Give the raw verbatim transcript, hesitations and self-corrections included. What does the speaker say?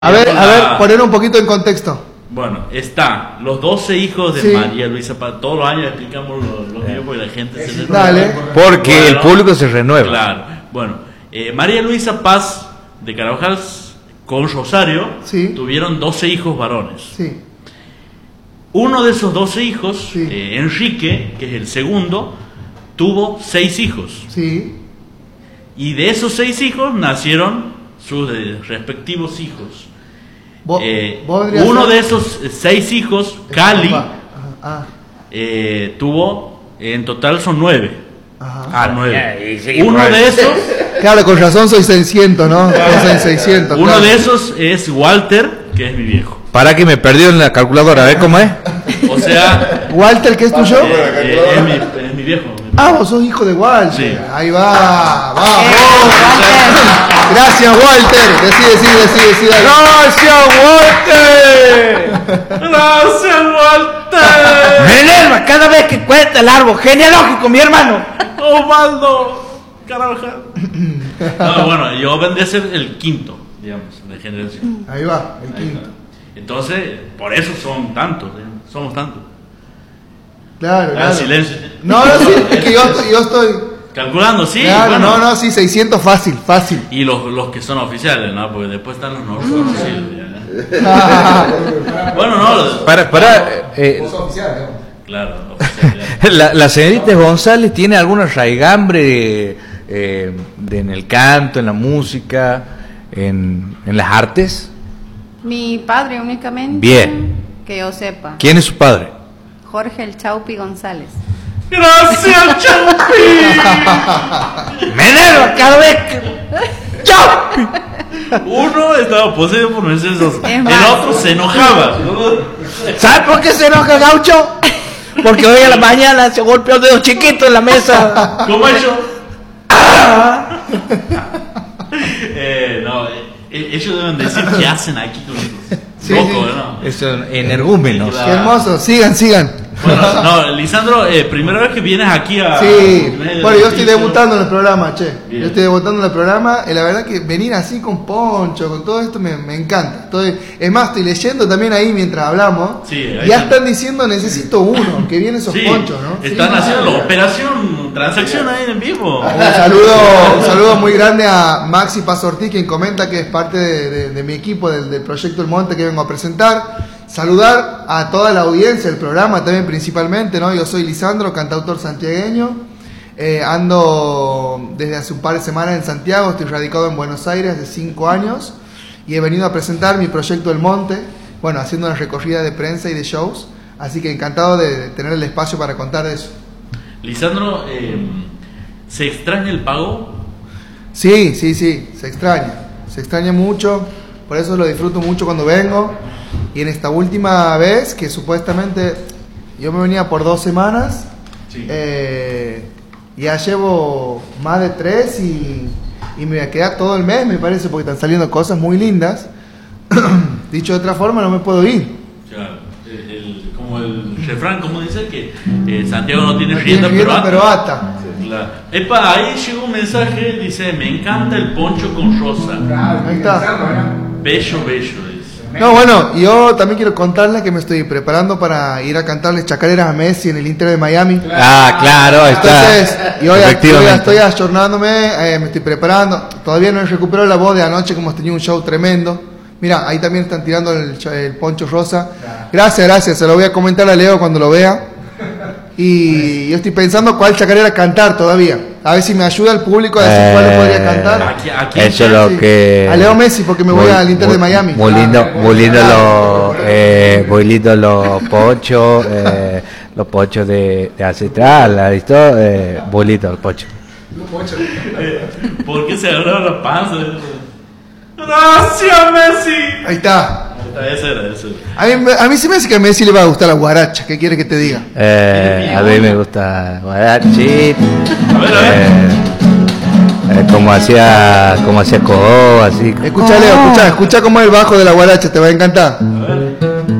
A ver, a ver, poner un poquito en contexto. Bueno, está los doce hijos de sí. María Luisa Paz. Todos los años explicamos los, los videos porque la gente se renueva. Dale. Porque bueno, el público se renueva. Claro. Bueno, eh, María Luisa Paz de Carabajal con Rosario sí. tuvieron doce hijos varones. Sí. Uno de esos doce hijos, sí. eh, Enrique, que es el segundo, tuvo seis hijos. Sí. Y de esos seis hijos nacieron sus eh, respectivos hijos. ¿Vos, eh, vos uno de esos seis hijos, Cali, ah. eh, tuvo, en total son nueve. Ajá. Ah, nueve. Yeah, sí, uno nueve. de esos, claro, con razón soy seiscientos, ¿no? Soy seiscientos. Uno claro. de esos es Walter, que es mi viejo. Para que me perdió en la calculadora, a ver cómo es. O sea, Walter, ¿qué es tuyo? Eh, eh, es, mi, es mi viejo. Ah, vos sos hijo de Walter. Sí. Ahí va, vamos. Gracias, Walter. Decí, decí, decí, decí. ¡Gracias, Walter! ¡Gracias, Walter! Me enerva cada vez que cuenta el árbol genealógico, mi hermano. Osvaldo Carabajal. No, bueno, yo vendría a ser el quinto, digamos, de generación. Ahí va, el Ahí quinto. va. Entonces, por eso son tantos, digamos, somos tantos. Claro, Ah, claro. silencio. No, no, sí, es que yo, yo estoy... Calculando, sí. Claro, bueno. no, no, sí, seiscientos fácil, fácil. Y los, los que son oficiales, ¿no? Porque después están los no conocidos. Bueno, no. Para, para, eh, Vos sos oficial, ¿no? Claro, oficial. la, la señorita González tiene alguna raigambre eh, de, en el canto, en la música, en, en las artes. Mi padre únicamente. Bien. Que yo sepa. ¿Quién es su padre? Jorge el Chaupi González. ¡Gracias, Chaupi! ¡Me enerva cada vez que... ¡Chaupi! Uno estaba poseído por Mercedes, el más. otro se enojaba. ¿Sabes por qué se enoja Gaucho? Porque hoy a la mañana se golpeó el dedo chiquito en la mesa. ¿Cómo es yo? eh, no, eh, ellos deben decir qué hacen aquí con los Sí, locos, sí. ¿no? Es energúmenos. Claro. Qué hermoso, sigan, sigan. Bueno, no, Lisandro, eh, primera vez que vienes aquí a... Sí, a- bueno, yo estoy debutando en el programa, che. Bien. Yo estoy debutando en el programa y la verdad que venir así con Poncho, con todo esto me, me encanta. Estoy, es más, estoy leyendo también ahí mientras hablamos. Sí, ahí ya está. están diciendo necesito uno, que vienen esos Sí, ponchos, ¿no? están Sí. haciendo la operación, transacción ahí en vivo. Un saludo, un saludo muy grande a Maxi Paz Ortiz, quien comenta que es parte de, de, de mi equipo del, del Proyecto El Monte que vengo a presentar. Saludar a toda la audiencia del programa también principalmente, ¿no? Yo soy Lisandro, cantautor santiagueño. Eh, ando desde hace un par de semanas en Santiago, estoy radicado en Buenos Aires hace cinco años y he venido a presentar mi Proyecto El Monte, bueno, haciendo una recorrida de prensa y de shows. Así que encantado de tener el espacio para contar de eso. Lisandro, eh, ¿se extraña el pago? Sí, sí, sí, se extraña, se extraña mucho, por eso lo disfruto mucho cuando vengo. Y en esta última vez, que supuestamente yo me venía por dos semanas, Sí. eh, ya llevo más de tres y, y me voy a quedar todo el mes, me parece, porque están saliendo cosas muy lindas. Dicho de otra forma, no me puedo ir. Claro, el, el- como el refrán, como dice, que eh, Santiago no tiene No rienda, tiene pero rienda, ata. pero ata. Claro. Epa, ahí llegó un mensaje, dice, me encanta el poncho con rosa. Ahí está. Bello, bello, dice. No, bueno, yo también quiero contarles que me estoy preparando para ir a cantarles chacareras a Messi en el Inter de Miami. Ah, claro, ahí está. Entonces, yo ya, yo ya Efectivamente. estoy ayornándome, eh, me estoy preparando. Todavía no he recuperado la voz de anoche, como hemos tenido un show tremendo. Mira, ahí también están tirando el, el poncho rosa. Gracias, gracias, se lo voy a comentar a Leo cuando lo vea. Y yo estoy pensando cuál chacarera cantar todavía. A ver si me ayuda el público a decir cuál le podría cantar. Aquí, aquí Eso es lo Sí. que... A Leo Messi, porque me voy Muy- al Inter muy- de Miami. Muy lindo, muy lindo los, eh, muy lindo los pochos, eh, los pochos de, de Acetral, ¿visto? Eh, muy lindo el pocho. ¿Por qué se agarraron la panza? ¡Gracias, Messi! Ahí está. Ese era, ese era. A mí, a mí sí me hace que a Messi le va a gustar la guaracha. ¿Qué quiere que te diga? Eh, a mí me gusta guarachi, A ver, a ver. eh, eh, como hacía, como hacía Cobo, así. Escucha, Leo, escucha, escucha cómo es el bajo de la guaracha, te va a encantar.